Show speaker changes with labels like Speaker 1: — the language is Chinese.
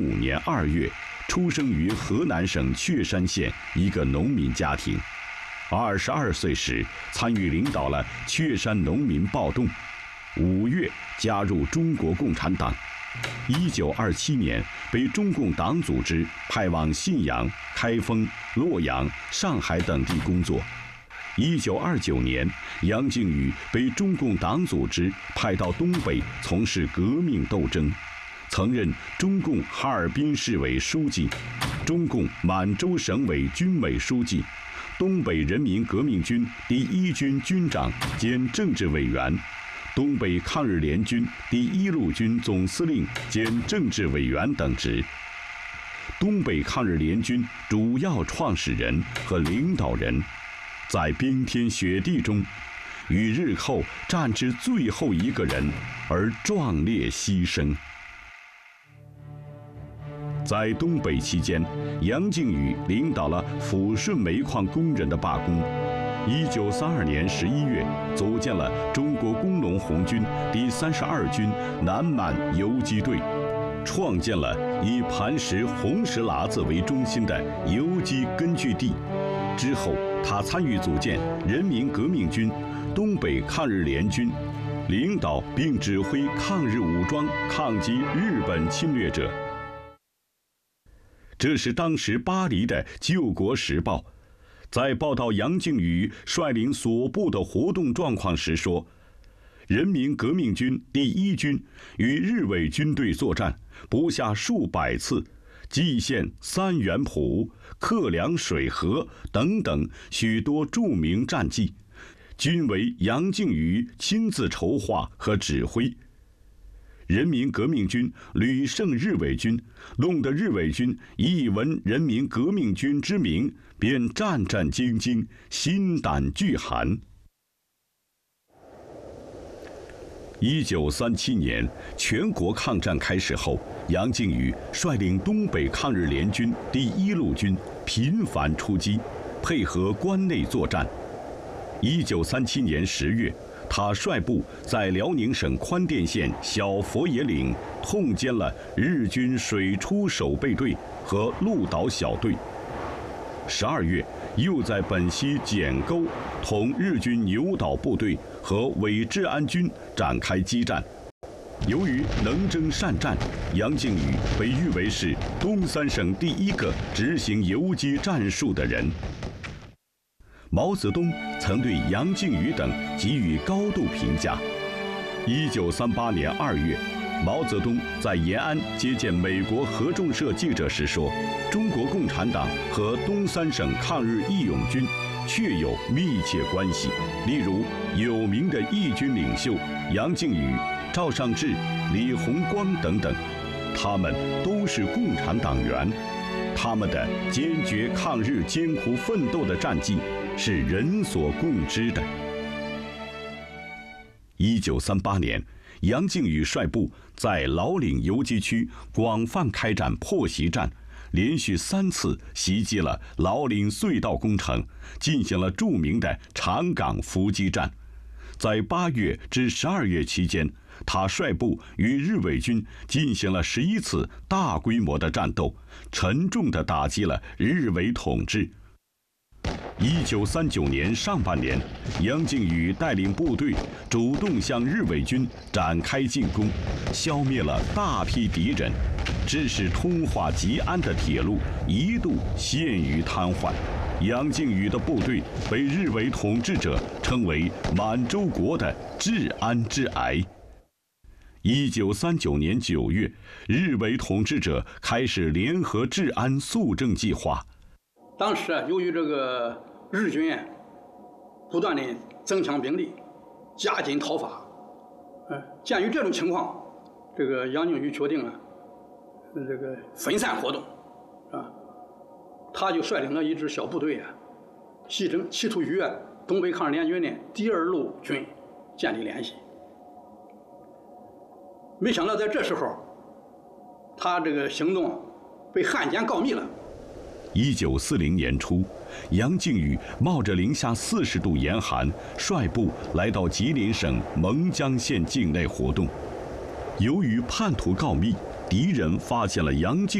Speaker 1: 年2月，出生于河南省确山县一个农民家庭。22岁时，参与领导了确山农民暴动。5月，加入中国共产党。1927年，被中共党组织派往信阳、开封、洛阳、上海等地工作。1929年，杨靖宇被中共党组织派到东北从事革命斗争，曾任中共哈尔滨市委书记、中共满洲省委军委书记、东北人民革命军第1军军长兼政治委员、东北抗日联军第1路军总司令兼政治委员等职。东北抗日联军主要创始人和领导人，在冰天雪地中，与日寇战至最后一个人而壮烈牺牲。在东北期间，杨靖宇领导了抚顺煤矿工人的罢工。1932年11月，组建了中国工农红军第32军南满游击队，创建了以磐石红石喇子为中心的游击根据地。之后，他参与组建人民革命军、东北抗日联军，领导并指挥抗日武装抗击日本侵略者。这是当时巴黎的《救国时报》在报道杨靖宇率领所部的活动状况时说，人民革命军第1军与日伪军队作战不下数百次，蓟县、三元浦、克良水河等等许多著名战绩，均为杨靖宇亲自筹划和指挥。人民革命军屡胜日伪军，弄得日伪军一闻人民革命军之名，便战战兢兢，心胆俱寒。1937年，全国抗战开始后，杨靖宇率领东北抗日联军第1路军频繁出击，配合关内作战。1937年10月，他率部在辽宁省宽甸县小佛爷岭痛歼了日军水出守备队和鹿岛小队。12月，又在本溪简沟同日军牛岛部队和伪治安军展开激战。由于能征善战，杨靖宇被誉为是东三省第1个执行游击战术的人。毛泽东曾对杨靖宇等给予高度评价。1938年2月，毛泽东在延安接见美国合众社记者时说，中国共产党和东三省抗日义勇军确有密切关系，例如有名的义军领袖杨靖宇、赵尚志、李鸿光等等，他们都是共产党员，他们的坚决抗日艰苦奋斗的战绩是人所共知的。1938年，杨靖宇率部在老岭游击区广泛开展破袭战，连续3次袭击了老岭隧道工程，进行了著名的长岗伏击战。在8月至12月期间，他率部与日伪军进行了11次大规模的战斗，沉重地打击了日伪统治。1939年上半年，杨靖宇带领部队主动向日伪军展开进攻，消灭了大批敌人，致使通化吉安的铁路一度陷于瘫痪。杨靖宇的部队被日伪统治者称为满洲国的治安之癌。1939年9月，日伪统治者开始联合治安肃正计划。
Speaker 2: 当时由于这个日军不断的增强兵力，加紧讨伐，鉴于这种情况，这个杨靖宇决定这个分散活动，他就率领了一支小部队企图与东北抗日联军的第2路军建立联系。没想到在这时候，他这个行动被汉奸告密了。
Speaker 1: 1940年初，杨靖宇冒着零下40度严寒，率部来到吉林省蒙江县境内活动。由于叛徒告密，敌人发现了杨靖